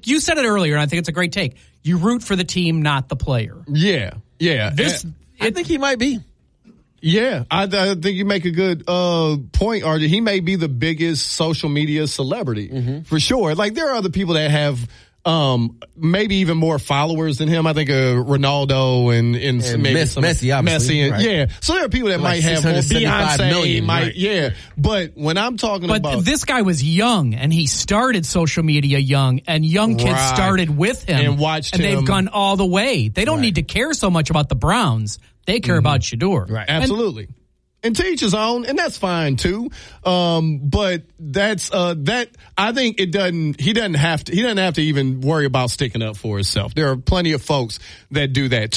you said it earlier, and I think it's a great take. You root for the team, not the player. Yeah. I think he might be. Yeah, I think you make a good point, RJ. He may be the biggest social media celebrity for sure. Like, there are other people that have maybe even more followers than him. I think Ronaldo and maybe Messi, obviously. Messi, right. yeah. So there are people that might have more. Beyonce million, might, right. yeah. But when I'm talking about, but this guy was young, and he started social media young, and young kids started with him and watched and him. they've gone all the way. They don't need to care so much about the Browns. They care about Shedeur. Right. Absolutely. And to each his own, and that's fine too. But that's that. I think he doesn't have to even worry about sticking up for himself. There are plenty of folks that do that.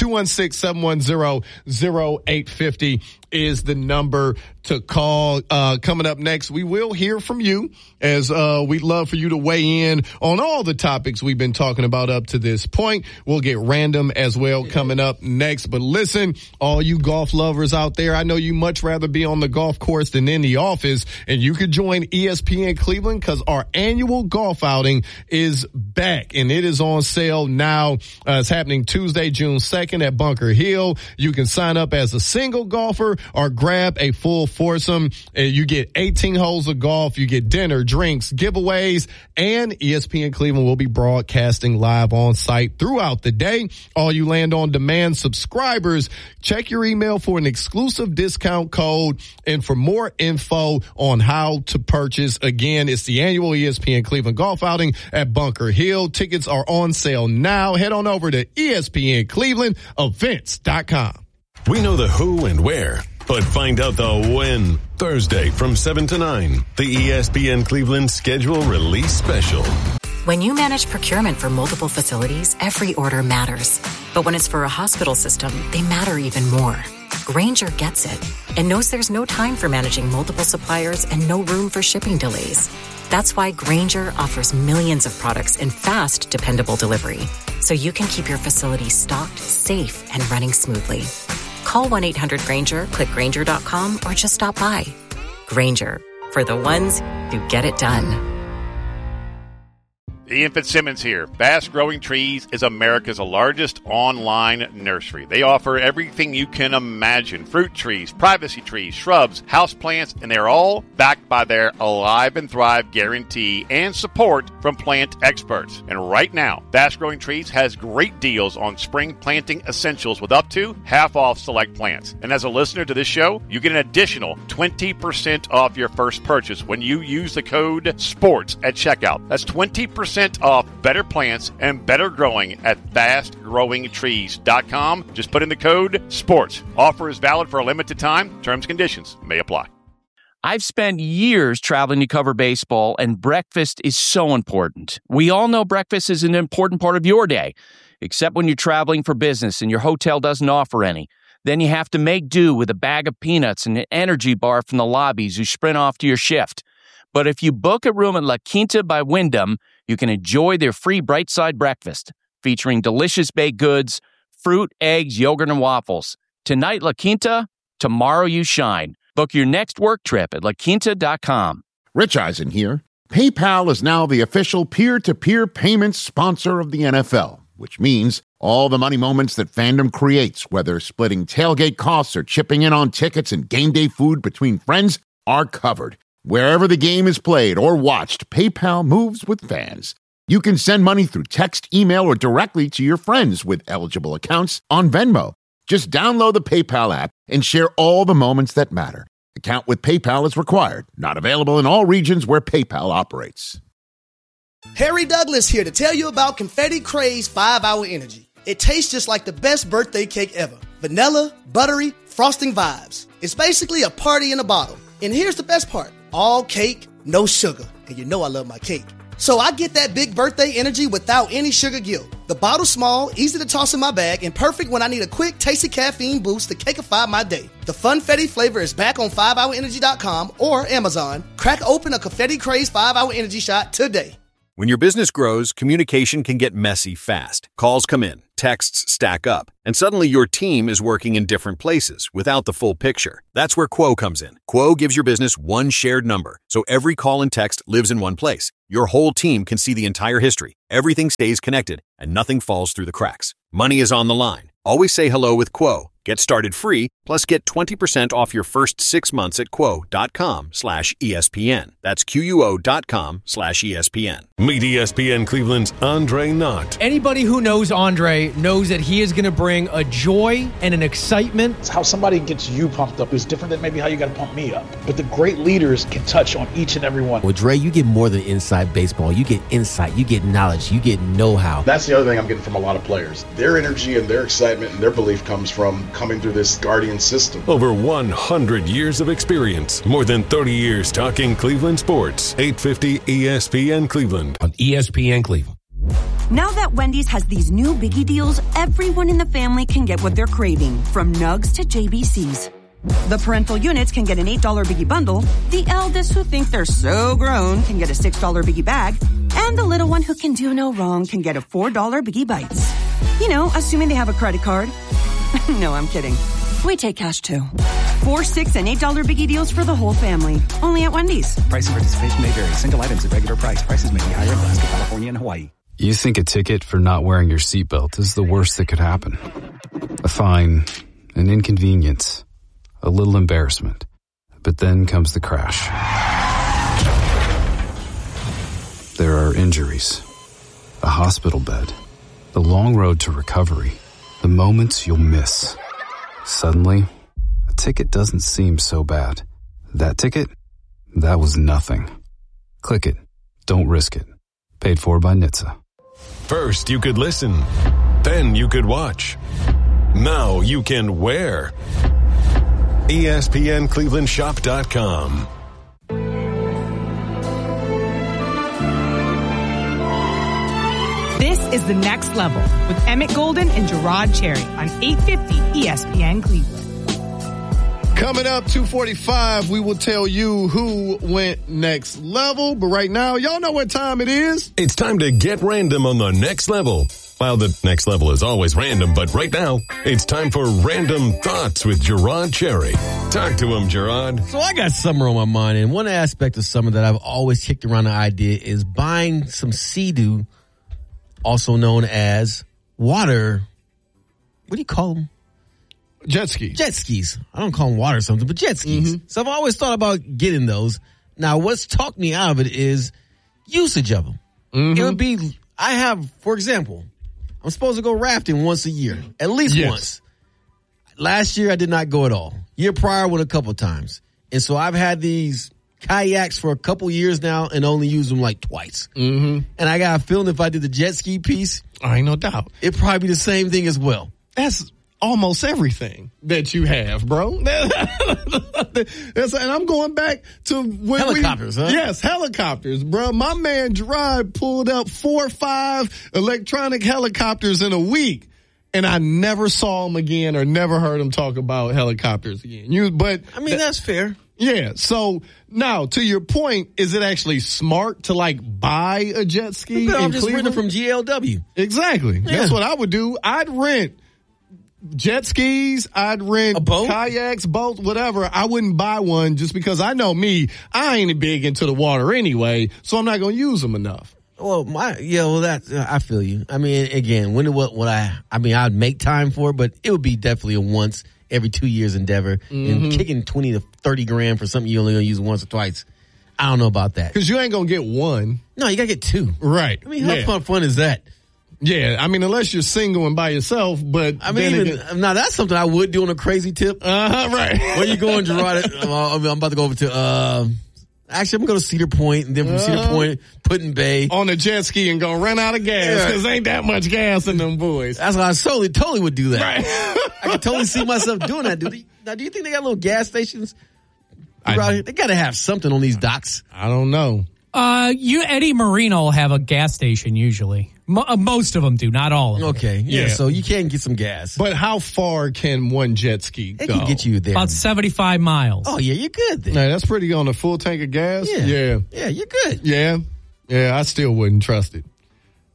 216-710-0850 is the number to call. Coming up next, we will hear from you, as we'd love for you to weigh in on all the topics we've been talking about up to this point. We'll get random as well coming up next. But listen, all you golf lovers out there, I know you much rather be on the golf course than in the office, and you could join ESPN Cleveland because our annual golf outing is back, and it is on sale now. It's happening Tuesday, June 2nd at Bunker Hill. You can sign up as a single golfer or grab a full foursome. You get 18 holes of golf. You get dinner, drinks, giveaways, and ESPN Cleveland will be broadcasting live on site throughout the day. All you Land On Demand subscribers, check your email for an exclusive discount code and for more info on how to purchase. Again, it's the annual ESPN Cleveland golf outing at Bunker Hill. Tickets are on sale now. Head on over to ESPNClevelandEvents.com. We know the who and where, but find out the when. Thursday from 7 to 9, the ESPN Cleveland schedule release special. When you manage procurement for multiple facilities, every order matters. But when it's for a hospital system, they matter even more. Grainger gets it and knows there's no time for managing multiple suppliers and no room for shipping delays. That's why Grainger offers millions of products in fast, dependable delivery, so you can keep your facility stocked, safe, and running smoothly. Call 1-800-GRAINGER, click Grainger.com, or just stop by. Grainger, for the ones who get it done. Ian Fitzsimmons here. Fast Growing Trees is America's largest online nursery. They offer everything you can imagine. Fruit trees, privacy trees, shrubs, houseplants, and they're all backed by their Alive and Thrive guarantee and support from plant experts. And right now, Fast Growing Trees has great deals on spring planting essentials with up to half off select plants. And as a listener to this show, you get an additional 20% off your first purchase when you use the code SPORTS at checkout. That's 20% off better plants and better growing at fastgrowingtrees.com. Just put in the code SPORTS. Offer is valid for a limited time. Terms and conditions may apply. I've spent years traveling to cover baseball, and breakfast is so important. We all know breakfast is an important part of your day, except when you're traveling for business and your hotel doesn't offer any. Then you have to make do with a bag of peanuts and an energy bar from the lobbies you sprint off to your shift. But if you book a room at La Quinta by Wyndham, you can enjoy their free Bright Side breakfast, featuring delicious baked goods, fruit, eggs, yogurt, and waffles. Tonight, La Quinta, tomorrow you shine. Book your next work trip at laquinta.com. Rich Eisen here. PayPal is now the official peer-to-peer payments sponsor of the NFL, which means all the money moments that fandom creates, whether splitting tailgate costs or chipping in on tickets and game day food between friends, are covered. Wherever the game is played or watched, PayPal moves with fans. You can send money through text, email, or directly to your friends with eligible accounts on Venmo. Just download the PayPal app and share all the moments that matter. Account with PayPal is required. Not available in all regions where PayPal operates. Harry Douglas here to tell you about Confetti Craze 5-Hour Energy. It tastes just like the best birthday cake ever. Vanilla, buttery, frosting vibes. It's basically a party in a bottle. And here's the best part. All cake, no sugar. And you know I love my cake. So I get that big birthday energy without any sugar guilt. The bottle's small, easy to toss in my bag, and perfect when I need a quick, tasty caffeine boost to cakeify my day. The Funfetti flavor is back on 5hourenergy.com or Amazon. Crack open a Confetti Craze 5-Hour Energy shot today. When your business grows, communication can get messy fast. Calls come in. texts stack up, and suddenly your team is working in different places without the full picture. That's where Quo comes in. Quo gives your business one shared number, so every call and text lives in one place. Your whole team can see the entire history. Everything stays connected, and nothing falls through the cracks. Money is on the line. Always say hello with Quo. Get started free, plus get 20% off your first 6 months at quo.com/ESPN. That's QUO.com/ESPN. Meet ESPN Cleveland's Andre Knott. Anybody who knows Andre knows that he is going to bring a joy and an excitement. It's how somebody gets you pumped up is different than maybe how you got to pump me up. But the great leaders can touch on each and every one. With Dre, you get more than inside baseball. You get insight, you get knowledge, you get know-how. That's the other thing I'm getting from a lot of players. Their energy and their excitement and their belief comes from coming through this Guardian system. Over 100 years of experience. More than 30 years talking Cleveland sports. 850 ESPN Cleveland. On ESPN Cleveland. Now that Wendy's has these new Biggie deals, everyone in the family can get what they're craving, from Nugs to JBCs. The parental units can get an $8 Biggie bundle, the eldest who think they're so grown can get a $6 Biggie bag, and the little one who can do no wrong can get a $4 Biggie Bites. You know, assuming they have a credit card. No, I'm kidding. We take cash too. $4, $6, and $8 Biggie deals for the whole family. Only at Wendy's. Price and participation may vary. Single items at regular price. Prices may be higher in Alaska, California, and Hawaii. You think a ticket for not wearing your seatbelt is the worst that could happen. A fine, an inconvenience, a little embarrassment. But then comes the crash. There are injuries, a hospital bed, the long road to recovery, the moments you'll miss. Suddenly, a ticket doesn't seem so bad. That ticket? That was nothing. Click it. Don't risk it. Paid for by NHTSA. First, you could listen. Then you could watch. Now you can wear. ESPNClevelandShop.com. This is The Next Level with Emmett Golden and Gerard Cherry on 850 ESPN Cleveland. Coming up, 2:45, we will tell you who went next level. But right now, y'all know what time it is. It's time to get random on the next level. Well, the next level is always random, but right now, it's time for Random Thoughts with Gerard Cherry. Talk to him, Gerard. So I got summer on my mind, and one aspect of summer that I've always kicked around the idea is buying some Sea-Doo, also known as water. What do you call them? Jet skis. Jet skis. I don't call them water or something, but jet skis. Mm-hmm. So I've always thought about getting those. Now, what's talked me out of it is usage of them. Mm-hmm. It would be, I have, for example, I'm supposed to go rafting once a year, at least once. Last year, I did not go at all. Year prior, I went a couple times. And so I've had these kayaks for a couple years now and only used them like twice. Mm-hmm. And I got a feeling if I did the jet ski piece, ain't no doubt, it'd probably be the same thing as well. That's almost everything that you have, bro. And I'm going back to when helicopters, huh? Yes, helicopters, bro. My man Gerard pulled up 4 or 5 electronic helicopters in a week, and I never saw him again or never heard him talk about helicopters again. But I mean, that's fair. Yeah. So now, to your point, is it actually smart to like buy a jet ski? But I'm just renting from GLW. Exactly. Yeah. That's what I would do. I'd rent jet skis, I'd rent a boat? Kayaks, boats, whatever. I wouldn't buy one just because I know me, I ain't big into the water anyway, so I'm not going to use them enough. Well, I feel you. I mean, again, I'd make time for it, but it would be definitely a once every 2 years endeavor. Mm-hmm. And kicking 20 to 30 grand for something you only going to use once or twice, I don't know about that. Because you ain't going to get one. No, you got to get 2. Right. I mean, how fun is that? Yeah, I mean, unless you're single and by yourself, but I mean, now that's something I would do on a crazy tip. Right. Where you going, Gerard? I'm about to go over to, actually, I'm going to go to Cedar Point, and then from Cedar Point, Putin Bay. On a jet ski and go run out of gas, because ain't that much gas in them boys. That's why I totally would do that. Right. I can totally see myself doing that, dude. Now, do you think they got little gas stations around here? They got to have something on these docks. I don't know. Eddie Marino will have a gas station usually. Most of them do, not all of them. Okay, yeah. So you can get some gas. But how far can one jet ski go? It can get you there. About 75 miles. Oh, yeah, you're good then. Nah, that's pretty on a full tank of gas. Yeah, you're good. Yeah, I still wouldn't trust it.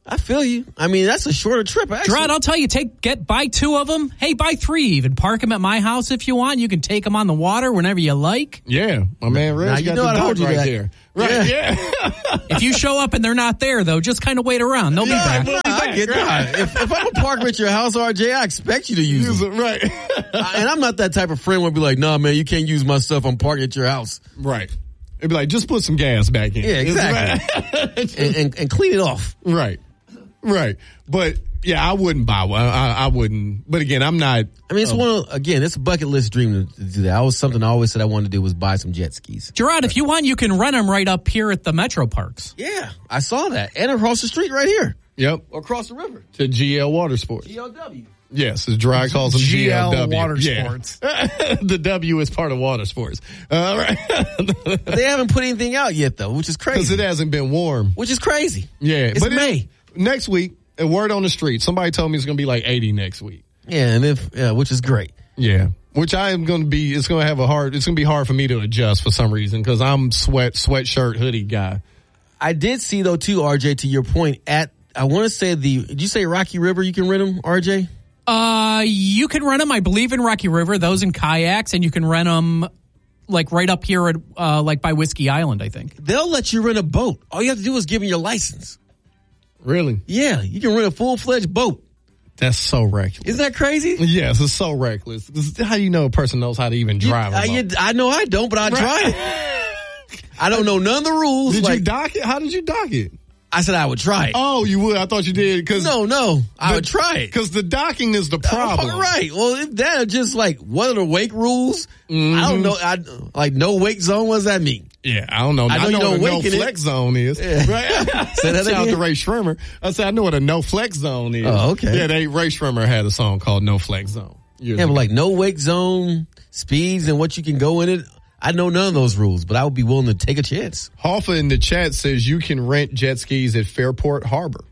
I feel you. I mean, that's a shorter trip, actually. Gerard, I'll tell you, buy 2 of them. Hey, buy 3 even. Park them at my house if you want. You can take them on the water whenever you like. Yeah, my man Red's got the dog right there. Right, yeah. If you show up and they're not there, though, just kind of wait around. They'll be back. I get that. If I'm going to park at your house, RJ, I expect you to use them. Right. And I'm not that type of friend where be like, nah, man, you can't use my stuff. I'm parking at your house. Right. It'd be like, just put some gas back in. Yeah, exactly. and clean it off. Right. Right. But, yeah, I wouldn't buy one. I wouldn't. But, again, I'm not. I mean, it's a bucket list dream to do that. Something I always said I wanted to do was buy some jet skis. Gerard, if you want, you can rent them right up here at the Metro Parks. Yeah, I saw that. And across the street right here. Yep. Or across the river. To GL Water Sports. GLW. Yes, as Gerard calls them GLW. Water Sports. The W is part of Water Sports. All right. They haven't put anything out yet, though, which is crazy. Because it hasn't been warm. Which is crazy. Yeah. It's May. Next week, a word on the street. Somebody told me it's going to be like 80 next week. Yeah, which is great. Yeah. Which I am going to be, it's going to be hard for me to adjust for some reason because I'm sweatshirt, hoodie guy. I did see, though, too, RJ, to your point, I want to say did you say Rocky River you can rent them, RJ? You can rent them, I believe, in Rocky River, those in kayaks, and you can rent them like right up here at like by Whiskey Island, I think. They'll let you rent a boat. All you have to do is give them your license. Really? Yeah, you can rent a full-fledged boat. That's so reckless. Isn't that crazy? Yes, it's so reckless. How do you know a person knows how to even drive a boat? I know I don't, but I try it. I don't know none of the rules. Did you dock it? How did you dock it? I said I would try it. Oh, you would? I thought you did. No. I would try it. Because the docking is the problem. All right. Well, if that are just like, what are the wake rules? Mm-hmm. I don't know. Like no wake zone, what does that mean? Yeah, I don't know. I know what a no flex zone is. Yeah. Right? Say that Shout out to Ray Shrimmer. I said, I know what a no flex zone is. Oh, okay. Yeah, Ray Shrimmer had a song called No Flex Zone. Yeah, but like no wake zone, speeds, and what you can go in it. I know none of those rules, but I would be willing to take a chance. Hoffa in the chat says you can rent jet skis at Fairport Harbor.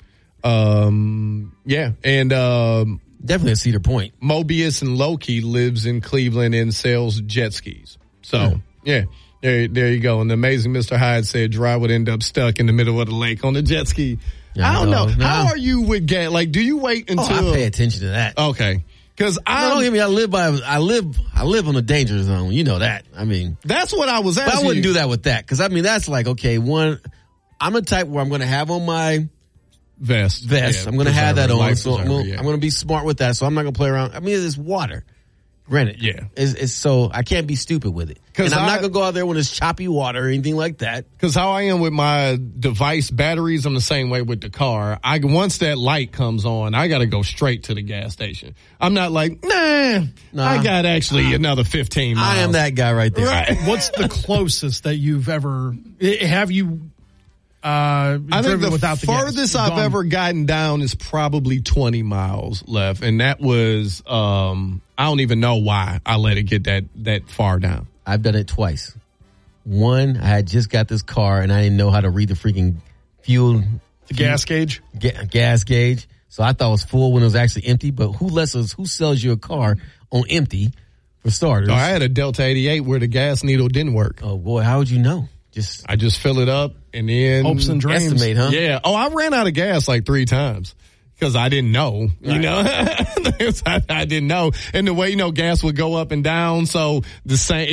Yeah, and definitely at Cedar Point. Mobius and Loki lives in Cleveland and sells jet skis. So, yeah. There you go. And the amazing Mr. Hyde said Gerard would end up stuck in the middle of the lake on the jet ski. Yeah, I don't know. No. How are you with gas? Like, do you wait until? I pay attention to that. Okay. Because don't get me. I live on a danger zone. You know that. I mean, that's what I was asking. But I wouldn't do that with that because I mean that's like okay. One, I'm a type where I'm going to have on my vest. Yeah, I'm going to have that on. So I'm going to be smart with that. So I'm not going to play around. I mean, it's water. Granted, yeah, it's so I can't be stupid with it, and I'm not gonna go out there when it's choppy water or anything like that. Because how I am with my device batteries, I'm the same way with the car. Once that light comes on, I got to go straight to the gas station. I'm not like, nah. I got actually another 15 miles. I am that guy right there. Right. What's the closest that you've ever have you? I think the farthest I've ever gotten down is probably 20 miles left, and that was I don't even know why I let it get that far down. I've done it twice. One, I had just got this car and I didn't know how to read the freaking gas gauge. Gas gauge. So I thought it was full when it was actually empty. But who sells you a car on empty for starters? So I had a Delta 88 where the gas needle didn't work. Oh boy, how would you know? I just fill it up and then hopes and dreams. Estimate, huh? Yeah. Oh, I ran out of gas like 3 times because I didn't know. Right. You know, I didn't know. And the way gas would go up and down, so the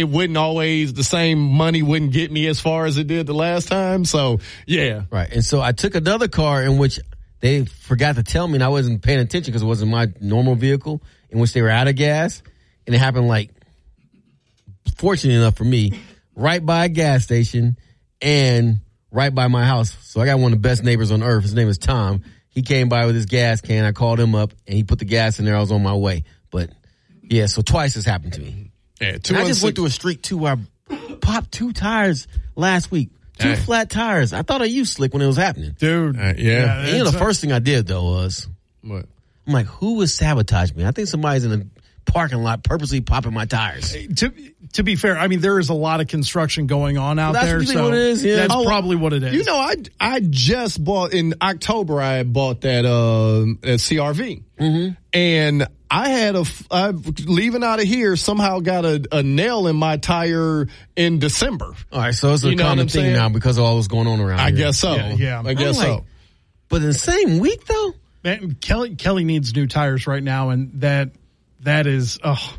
same money wouldn't get me as far as it did the last time. So yeah, right. And so I took another car in which they forgot to tell me, and I wasn't paying attention because it wasn't my normal vehicle, in which they were out of gas, and it happened fortunate enough for me. Right by a gas station and right by my house. So I got one of the best neighbors on earth. His name is Tom. He came by with his gas can. I called him up and he put the gas in there. I was on my way. But yeah, so twice has happened to me. Yeah, I just went through a streak too where I popped 2 tires last week. 2 flat tires. I thought I used slick when it was happening. Dude. Yeah. And the first thing I did though was, what? I'm like, who would sabotage me? I think somebody's in a parking lot purposely popping my tires. To be fair, I mean, there is a lot of construction going on out there. So what it is, yeah. That's probably what it is. I just bought in October. I bought that CRV, and I had leaving out of here somehow got a nail in my tire in December. All right, so it's a common thing now because of all what's going on around here. I guess so. Yeah. I guess so. But in the same week, though? Man, Kelly needs new tires right now, and that is, like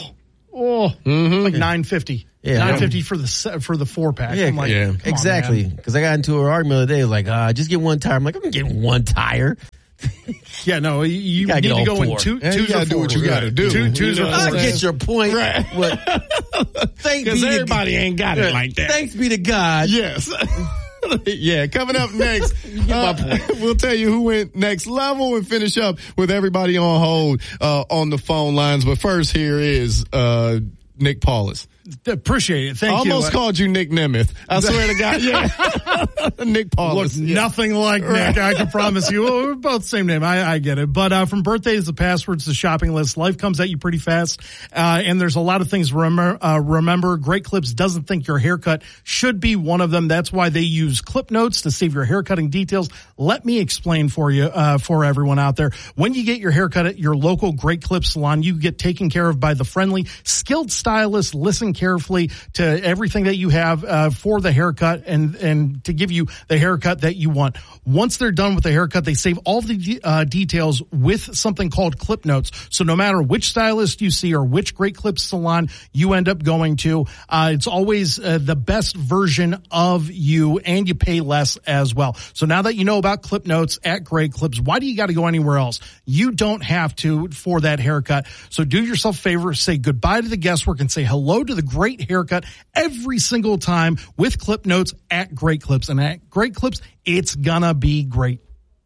$950. Yeah, $950 for the 4-pack. Yeah, I'm like, exactly. Because I got into an argument the other day, like, just get one tire. I'm like, I'm getting one tire. Yeah, no, you need to go in two. You gotta do what you gotta do. Twos or I get your point. Right. Because everybody ain't got it like that. Thanks be to God. Yes. Yeah, coming up next, we'll tell you who went next level and finish up with everybody on hold on the phone lines. But first, here is Nick Paulus. Appreciate it. Thank you. Almost called you Nick Nemeth. I swear to God. Yeah. Nick Paulus. Look, nothing like Nick. I can promise you. Well, we're both the same name. I get it. But from birthdays to passwords to shopping lists, life comes at you pretty fast. And there's a lot of things to remember. Great Clips doesn't think your haircut should be one of them. That's why they use clip notes to save your haircutting details. Let me explain for you, for everyone out there. When you get your haircut at your local Great Clips salon, you get taken care of by the friendly, skilled stylist. Listen carefully to everything that you have for the haircut and to give you the haircut that you want. Once they're done with the haircut, they save all the details with something called clip notes. So no matter which stylist you see or which Great Clips salon you end up going to, it's always the best version of you, and you pay less as well. So now that you know about clip notes at Great Clips, why do you got to go anywhere else? You don't have to for that haircut. So do yourself a favor, say goodbye to the guesswork and say hello to the great haircut every single time with clip notes at Great Clips. And at Great Clips, it's gonna be great.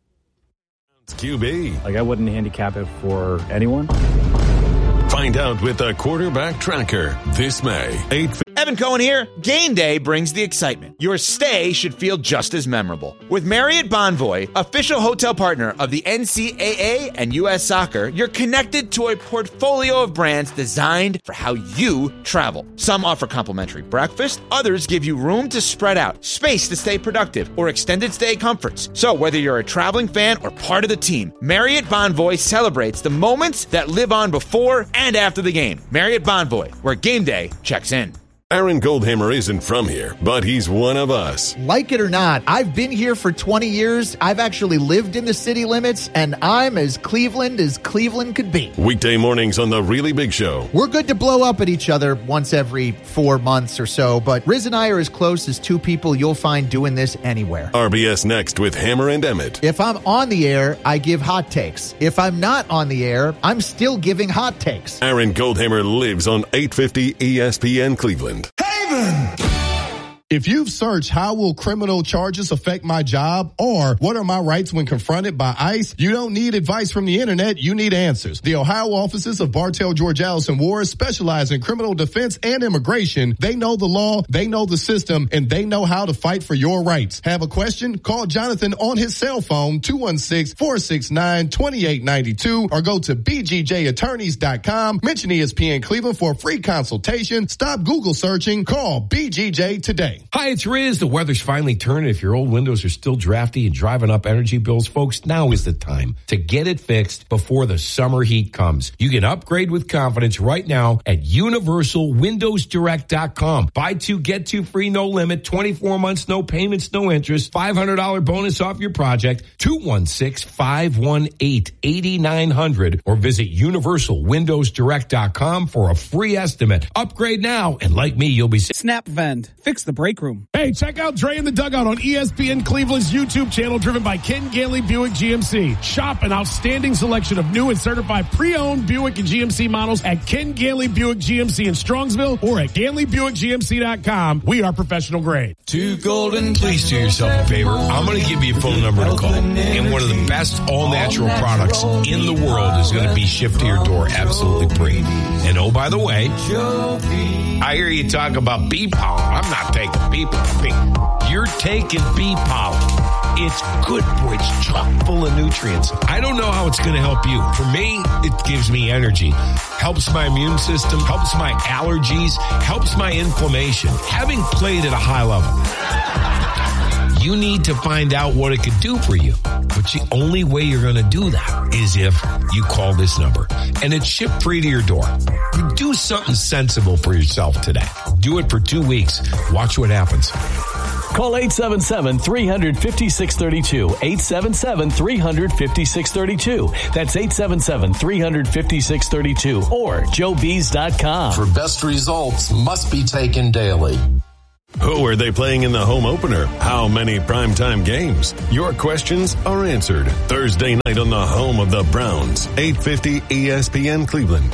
QB. Like, I wouldn't handicap it for anyone. Find out with the Quarterback Tracker this May. 8th. Evan Cohen here. Game day brings the excitement. Your stay should feel just as memorable. With Marriott Bonvoy, official hotel partner of the NCAA and U.S. Soccer, you're connected to a portfolio of brands designed for how you travel. Some offer complimentary breakfast, others give you room to spread out, space to stay productive, or extended stay comforts. So whether you're a traveling fan or part of the team, Marriott Bonvoy celebrates the moments that live on before and after the game. Marriott Bonvoy, where game day checks in. Aaron Goldhammer isn't from here, but he's one of us. Like it or not, I've been here for 20 years. I've actually lived in the city limits, and I'm as Cleveland could be. Weekday mornings on The Really Big Show. We're good to blow up at each other once every 4 months or so, but Riz and I are as close as two people you'll find doing this anywhere. RBS Next with Hammer and Emmett. If I'm on the air, I give hot takes. If I'm not on the air, I'm still giving hot takes. Aaron Goldhammer lives on 850 ESPN Cleveland. Haven! If you've searched how will criminal charges affect my job or what are my rights when confronted by ICE, you don't need advice from the internet, you need answers. The Ohio offices of Bartell, George Allison Ward specialize in criminal defense and immigration. They know the law, they know the system, and they know how to fight for your rights. Have a question? Call Jonathan on his cell phone, 216-469-2892, or go to bgjattorneys.com. Mention ESPN Cleveland for a free consultation. Stop Google searching. Call BGJ today. Hi, it's Riz. The weather's finally turning. If your old windows are still drafty and driving up energy bills, folks, now is the time to get it fixed before the summer heat comes. You can upgrade with confidence right now at universalwindowsdirect.com. Buy two, get two free, no limit, 24 months, no payments, no interest, $500 bonus off your project, 216-518-8900, or visit universalwindowsdirect.com for a free estimate. Upgrade now, and like me, you'll be... Snap Vend. Fix the break room. Hey, check out Dre in the Dugout on ESPN Cleveland's YouTube channel, driven by Ken Ganley Buick GMC. Shop an outstanding selection of new and certified pre-owned Buick and GMC models at Ken Ganley Buick GMC in Strongsville or at GanleyBuickGMC.com. We are professional grade. Two golden. Please do yourself a favor. I'm going to give you a phone number to call. And one of the best all-natural products in the world is going to be shipped to your door absolutely free. And oh, by the way, I hear you talk about bee pollen. I'm not taking bee pollen. You're taking bee pollen. It's good for it's chock full of nutrients. I don't know how it's going to help you. For me, it gives me energy. Helps my immune system, helps my allergies, helps my inflammation. Having played at a high level, you need to find out what it could do for you. But the only way you're going to do that is if you call this number. And it's shipped free to your door. Do something sensible for yourself today. Do it for 2 weeks. Watch what happens. Call 877-350-632. 877-350-632. That's 877-350-632 or joebees.com. For best results must be taken daily. Who are they playing in the home opener? How many primetime games? Your questions are answered Thursday night on the home of the Browns, 850 ESPN Cleveland.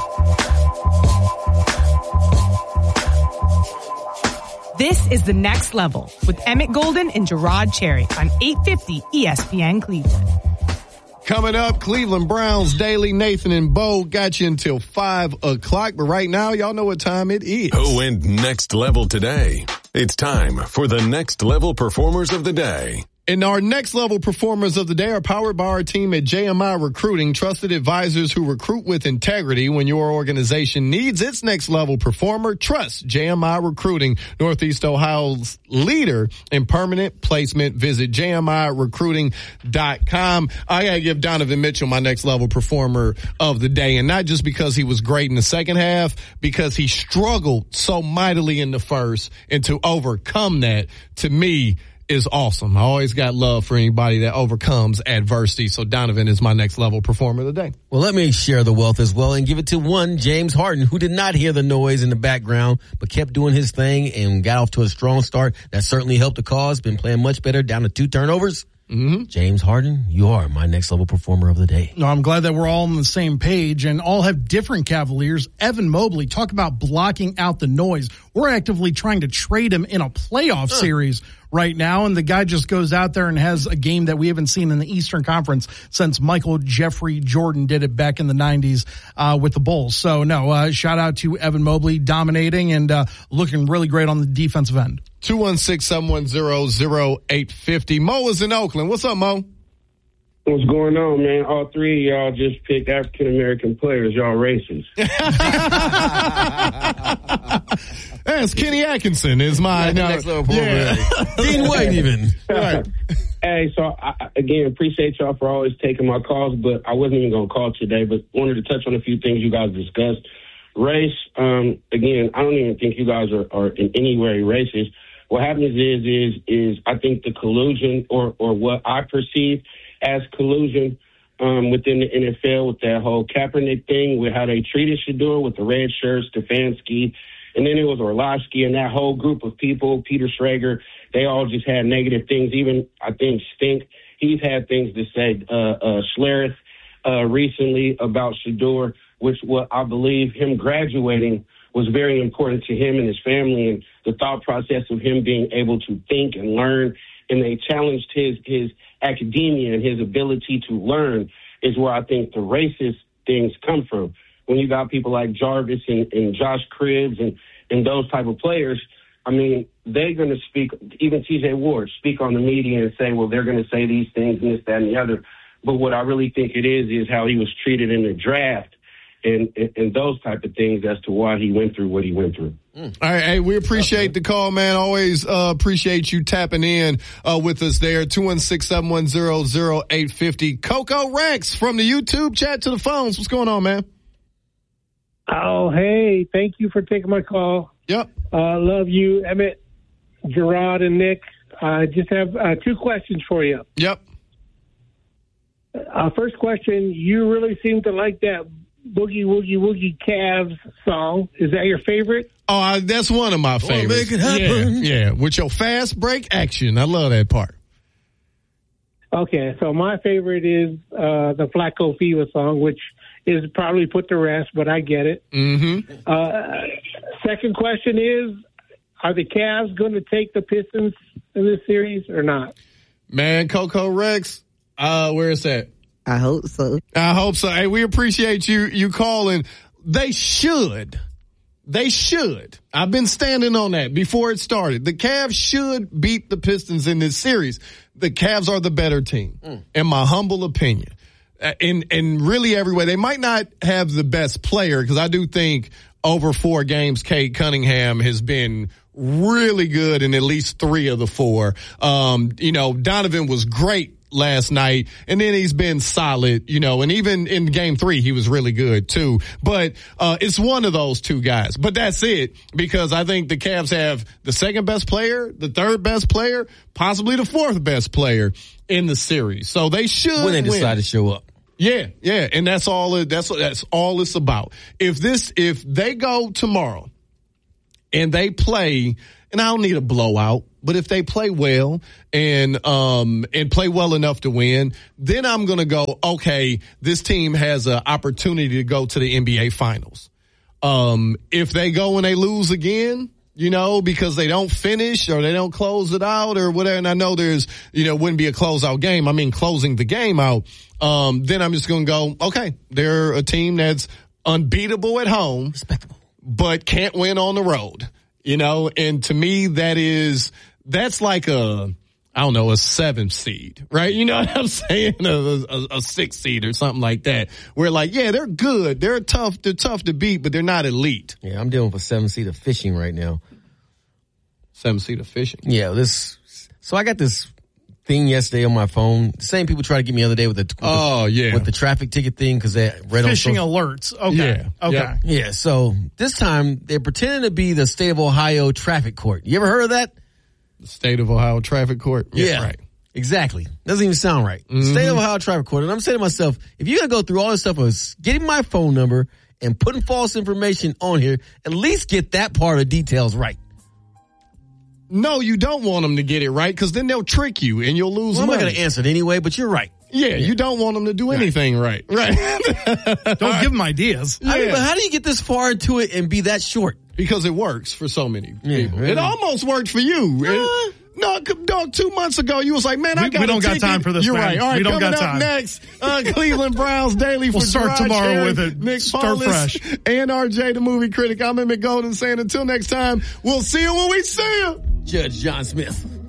This is The Next Level with Emmett Golden and Gerard Cherry on 850 ESPN Cleveland. Coming up, Cleveland Browns Daily. Nathan and Bo got you until 5 o'clock. But right now, y'all know what time it is. Who went next level today? It's time for the Next Level Performers of the Day. And our next level performers of the day are powered by our team at JMI Recruiting, trusted advisors who recruit with integrity. When your organization needs its next level performer, trust JMI Recruiting, Northeast Ohio's leader in permanent placement. Visit JMIRecruiting.com. I gotta give Donovan Mitchell my next level performer of the day, and not just because he was great in the second half, because he struggled so mightily in the first, and to overcome that, to me, is awesome. I always got love for anybody that overcomes adversity. So Donovan is my next level performer of the day. Well, let me share the wealth as well and give it to one, James Harden, who did not hear the noise in the background, but kept doing his thing and got off to a strong start. That certainly helped the cause. Been playing much better, down to 2 turnovers. Mm-hmm. James Harden, you are my next level performer of the day. No, I'm glad that we're all on the same page and all have different Cavaliers. Evan Mobley, talk about blocking out the noise. We're actively trying to trade him in a playoff series right now, and the guy just goes out there and has a game that we haven't seen in the Eastern Conference since Michael Jeffrey Jordan did it back in the 90s with the Bulls. So, no, shout out to Evan Mobley, dominating and looking really great on the defensive end. 216-710-0850. Mo is in Oakland. What's up, Mo? What's going on, man? All three of y'all just picked African-American players. Y'all racist. That's Kenny Atkinson is my next level performer. Dean White even. Right. Hey, so I, again, appreciate y'all for always taking my calls, but I wasn't even going to call today, but wanted to touch on a few things you guys discussed. Race, again, I don't even think you guys are in any way racist. What happens is I think the collusion or what I perceive as collusion within the NFL with that whole Kaepernick thing, with how they treated Shedeur with the red shirt, Stefanski, and then it was Orlovsky and that whole group of people, Peter Schrager, they all just had negative things. Even, I think, Stink, he's had things to say. Schlereth recently about Shedeur, which what I believe him graduating was very important to him and his family, and the thought process of him being able to think and learn, and they challenged his academia and his ability to learn is where I think the racist things come from. When you got people like Jarvis and Josh Cribbs and those type of players, I mean, they're going to speak, even TJ Ward, speak on the media and say, well, they're going to say these things and this, that, and the other. But what I really think it is how he was treated in the draft and those type of things as to why he went through what he went through. All right, hey, we appreciate the call, man. Always appreciate you tapping in with us there. 216-710-0850. Coco Rex from the YouTube chat to the phones. What's going on, man? Oh, hey, thank you for taking my call. Yep. Love you, Emmett, Gerard, and Nick. I just have 2 questions for you. Yep. First question, you really seem to like that Boogie Woogie Woogie Cavs song. Is that your favorite? Oh, that's one of my favorites. Make it happen. Yeah, with your fast break action. I love that part. Okay, so my favorite is the Flacco Fever song, which is probably put to rest, but I get it. Mm-hmm. Second question is, are the Cavs going to take the Pistons in this series or not? Man, Coco Rex, where is that? I hope so. I hope so. Hey, we appreciate you calling. They should. I've been standing on that before it started. The Cavs should beat the Pistons in this series. The Cavs are the better team, in my humble opinion. In really every way. They might not have the best player, because I do think over 4 games, Cade Cunningham has been really good in at least 3 of the 4. Donovan was great last night, and then he's been solid, and even in game 3, he was really good too. But it's one of those two guys. But that's it, because I think the Cavs have the second best player, the third best player, possibly the fourth best player in the series. So they should when they decide to show up. Yeah, and that's all it's about. If they go tomorrow and they play, and I don't need a blowout, but if they play well and play well enough to win, then I'm going to go, okay, this team has an opportunity to go to the NBA Finals. If they go and they lose again, because they don't finish or they don't close it out or whatever, and I know there's, wouldn't be a closeout game. I mean, closing the game out. Then I'm just going to go, okay, they're a team that's unbeatable at home, respectable, but can't win on the road, and to me, that's like a 7th seed, right? You know what I'm saying? A 6th seed or something like that. Where they're good. They're tough to beat, but they're not elite. Yeah, I'm dealing with a 7th seed of fishing right now. 7th seed of fishing? Yeah, so I got this thing yesterday on my phone. The same people tried to get me the other day with the traffic ticket thing, because they read fishing on alerts. Okay. Yeah. Okay. Yeah, so this time they're pretending to be the state of Ohio traffic court. You ever heard of that? The state of Ohio traffic court? Yeah, right. Exactly. Doesn't even sound right. Mm-hmm. State of Ohio traffic court. And I'm saying to myself, if you're going to go through all this stuff of getting my phone number and putting false information on here, at least get that part of details right. No, you don't want them to get it right, because then they'll trick you and you'll lose money. I'm not going to answer it anyway, but you're right. Yeah, you don't want them to do anything right. Right. Don't give them ideas. I mean, but how do you get this far into it and be that short? Because it works for so many people. Really? It almost worked for you. No, dog, 2 months ago, you was like, man, I got we don't got time for this, You're man. right. All right, we don't coming got time. up next, Cleveland Browns Daily for We'll start Gerard tomorrow Cherry, with it. Nick Start Paulus, fresh. and RJ, the movie critic. I'm Emmett Golden saying until next time, we'll see you when we see you. Judge John Smith.